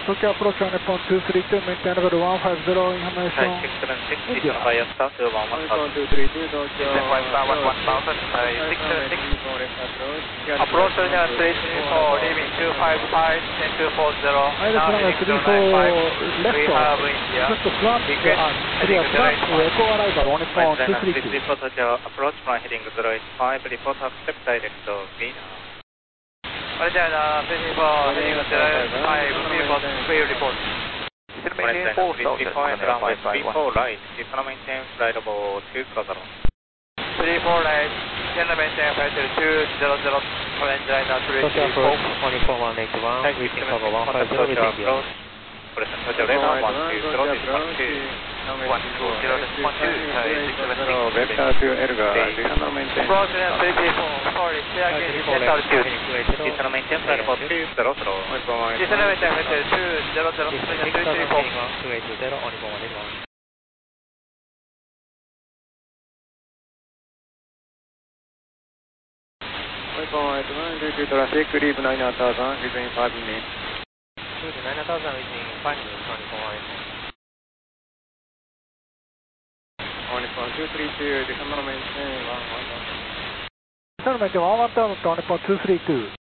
Tokyo approach on Nippon 232, maintain level 150 information. Hi, 676, Eastern via start to 11000. 232, Tokyo. 1000. Approach on 334, leaving 255, 10240. Now heading 295. We have India. Request heading 085. Echo arrival on Nippon 232. 334 Tokyo, approach from heading 085, report accept direct V. Malaysia 334, heading 085, report, clear report. Malaysia 334, runway 34 right, Economy maintain flight level 200. 34 right, China maintain flight level 200, current China 334. 14181, reaching cover 150, repeat here. Present Tokyo radar 120, dispatch 120, vector to Elga, China maintain. Approach 334, sorry, clear again, descent altitude. Economy maintain flight level 200. China maintain flight level 200, 334. 2820, on Nippon 181. Nippon 182 traffic, leave 9000 within 5 minutes. 9000 within 5 minutes on Nippon 181. On Nippon 232, December maintain 111. December maintain 11000 on Nippon 232.